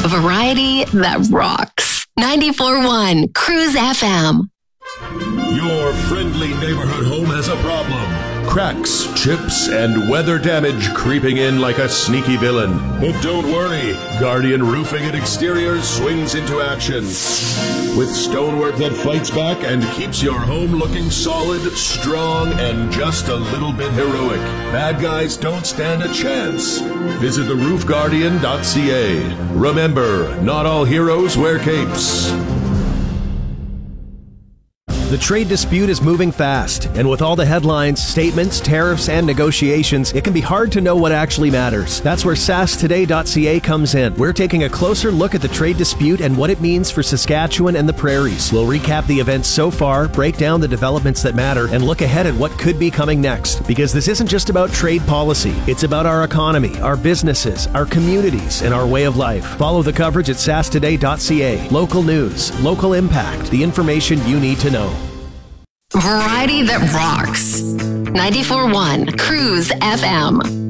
Variety that rocks. 94.1 Cruise FM. Your friendly neighborhood home has a problem. Cracks, chips, and weather damage creeping in like a sneaky villain. But don't worry, Guardian Roofing and Exteriors swings into action. With stonework that fights back and keeps your home looking solid, strong, and just a little bit heroic. Bad guys don't stand a chance. Visit theroofguardian.ca. Remember, not all heroes wear capes. The trade dispute is moving fast, and with all the headlines, statements, tariffs, and negotiations, it can be hard to know what actually matters. That's where SaskToday.ca comes in. We're taking a closer look at the trade dispute and what it means for Saskatchewan and the prairies. We'll recap the events so far, break down the developments that matter, and look ahead at what could be coming next. Because this isn't just about trade policy. It's about our economy, our businesses, our communities, and our way of life. Follow the coverage at SaskToday.ca. Local news, local impact, the information you need to know. Variety that rocks. 94.1 Cruise FM.